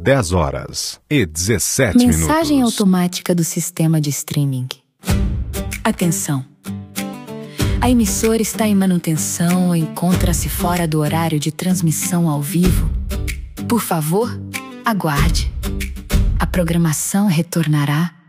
10h17. Mensagem automática do sistema de streaming. Atenção! A emissora está em manutenção ou encontra-se fora do horário de transmissão ao vivo. Por favor, aguarde. A programação retornará